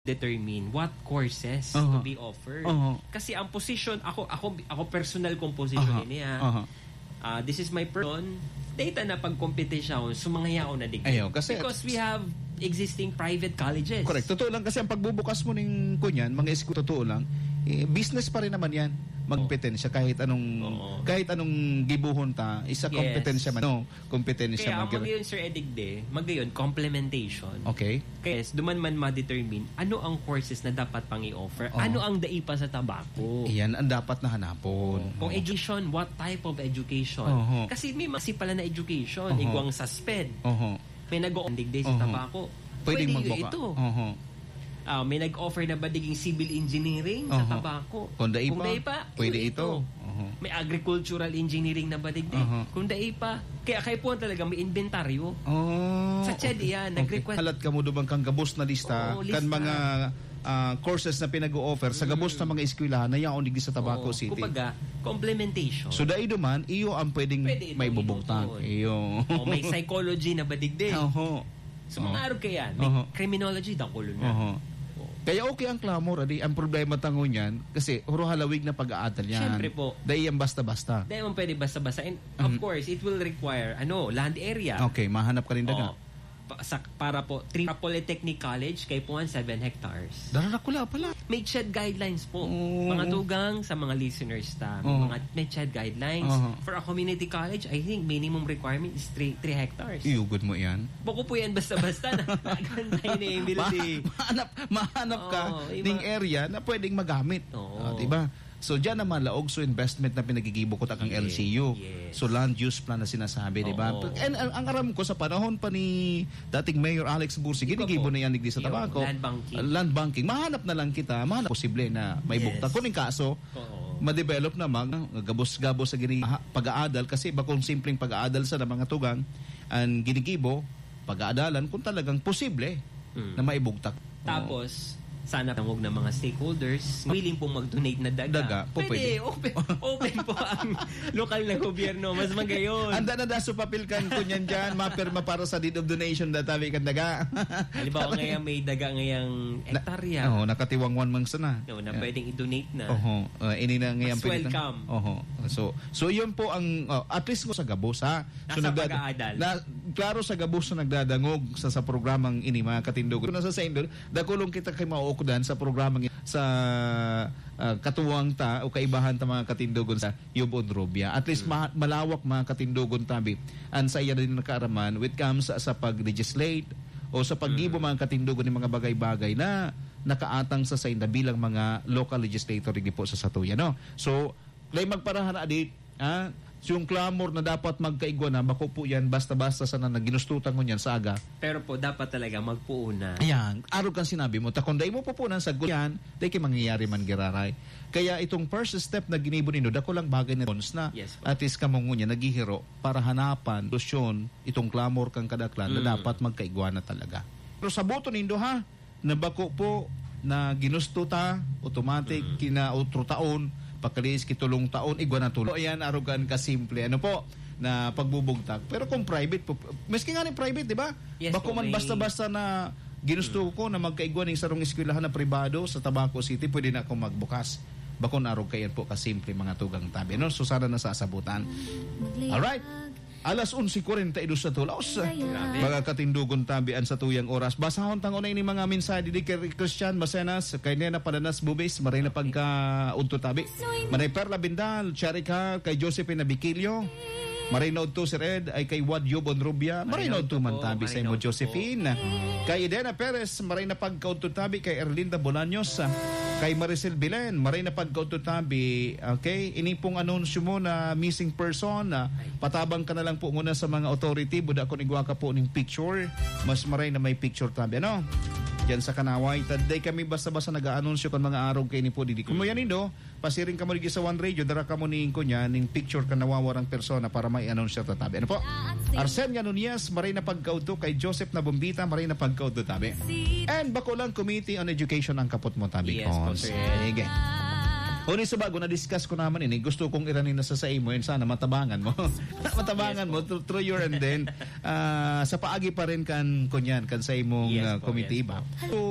determine what courses to be offered. Kasi ang position, ako personal kong position niya. This is my person. Data na pagkompetisyon, sumangayaw na digdi. Because we have existing private colleges. Correct. Totoo lang kasi ang pagbubukas mo ng kunyan, mga school, totoo lang, business pa rin naman yan. Magpetensya kahit anong gibuhon ta, isa kompetensya man. No, kompetensya man. Kaya magayon, Sir Edigde, magayon, complementation. Okay. Kaya duman man ma-determine ano ang courses na dapat pang i-offer, ano ang daipa sa tabako. Iyan ang dapat na hanapon. Kung education, what type of education? Kasi may masi pala na education, igwang suspend. May nag-o-digde sa tabako. Pwede ito. May nag-offer na ba diging civil engineering sa tabako? Kung dai pa, pwede ito. May agricultural engineering na ba digdi? Kung dai pa, kaya po talaga may inventaryo. Sa CHED yan, nag-request. Halat ka mo dumang kang gabos na lista, kan mga courses na pinag-o-offer sa gabos na mga eskwelahan na yaon digdi sa Tabaco City. Kumbaga, complementation. So dai duman, iyo ang pwedeng may bubugtang. Iyo. May psychology na ba digdi? So mga araw kaya, may criminology dakulo na. Kaya okay ang clamor, adi. Ang problema tango niyan, kasi huro halawig na pag-aatal yan. Siyempre po. Dahil yan basta-basta. Dahil man pwede basta-basta. And of course, it will require, land area. Okay, mahanap ka rin daga. Para po, Polytechnic College, kay po 7 hectares. Darakula pala. May CHED guidelines po. Mga tugang sa mga listeners ta. May CHED guidelines. For a community college, I think minimum requirement is 3 hectares. Iugod mo yan. Bako po yan basta-basta na ganda na yung building. Mahanap ka ng area na pwedeng magamit. Diba? So, dyan naman laog so investment na pinagigibo ko takang LCU. So, land use plan na sinasabi, di ba? And ang aram ko sa panahon pa ni dating Mayor Alex Bursi, ginigibo na yan digdi sa Tabaco. Land banking. Mahanap na lang kita, mahanap posible na may bukta. Kuning kaso, ma-develop naman, gabos-gabos sa pag-aadal kasi bakong simpleng pag-aadal sa mga tugang, ang ginigibo, pag-aadalan kung talagang posible na maibugtak. Tapos, sana tangog ng mga stakeholders willing pong mag-donate na daga. Pwede. Open po ang lokal na gobyerno. Mas magayon. Anda na daso papilkan ko niyan dyan. Mapirma para sa deed of donation na tabi kan daga. Halimbawa ngayon may daga ngayang hektarya. Nakatiwangwan mang sana. Na pwedeng i-donate na. Ini na ngayon. Mas welcome. So yun po ang at least ko sa Gabos ha. Nasa pag-aadal. Klaro sa Gabos na nagdadangog sa programang ini mga katindog. Kung nasa Saindol, dakulong kita kay mauukudan sa programang sa katuwang ta o kaibahan ta mga katindogon sa Yubon Rubia. At least malawak mga katindogon tabi. And sa iya din nakaaraman when it comes sa pag-legislate o sa paggibo mga katindogon ng mga bagay-bagay na nakaatang sa sainda bilang mga local legislator rin po sa Satuya. No? So, lay magparahan na adit, yung clamor na dapat magkaigwa na, bako po yan, basta-basta sana na ginustutan mo yan sa aga. Pero po, dapat talaga magpuuna. Ayan, araw kang sinabi mo, takunday mo po po sa yan, dahil mangyayari man giraray. Kaya itong first step na ginibo nindo, dako lang bagay na na at least kamungo niya, naghihiro para hanapan, solusyon, itong clamor kang kadaklan na dapat magkaigwa na talaga. Pero sa boto nindo ha, na bako po na ginusto ta, automatic, kina-utro taon, pagkalis kitulong taon, igwa na tulo. Ayan, arugan ka simple. Ano po? Na pagbubugtak. Pero kung private po, maski nga ni private, di ba? Yes, bako man basta-basta na ginusto ko na magkaigwa ng sarong eskwelahan na pribado sa Tabaco City, pwede na akong magbukas. Bako na arug kayan po kasimple mga tugang tabi. No? So sana nasasabutan. Alright. Alas 11:42 sa tulaos. Mga katindugon tabian sa tuyang oras. Basahon tango na ini mga mensahe di kay Christian Basenas, kay Nena Padanas Bubis, maray na pagka unto tabi. Maray Perla Bindal, Charika, kay Josephine Nabikilio. Maray na udto Sir Ed ay kay Wad Yobon Rubia. Maray na udto man tabi sa imo Josephine. Kay Edena Perez, maray na pagka unto tabi kay Erlinda Bolaños. Kay Maricel Bilen, maray na pagkaututabi, okay? Ini pong anunsyo mo na missing person, patabang ka na lang po muna sa mga authority, buda ko nigwa ka po ng picture, mas maray na may picture tabi, ano? Yan sa Kanaway, taday kami basta-basta nag-aanunsyo kan mga araw kayo ni po didi. Kung mo yan indo, pasiring ka mo digi sa One Radio, dara ka mo ni ko niya, ning picture ka nawawarang persona para may anunsyo tatabi. Ano po? Arsen Yanunias, maray na pagkauto, kay Joseph na Bombita, maray na pagkauto tabi. And Bacolod Committee on Education ang kapot mo tabi. Yes, sige. Uni sa bago na-discuss ko naman ini, gusto kong iranin na sa mo yun, sana matabangan mo. Matabangan mo through your and then sa paagi pa rin kan kunyan kan sa imong committee ba. So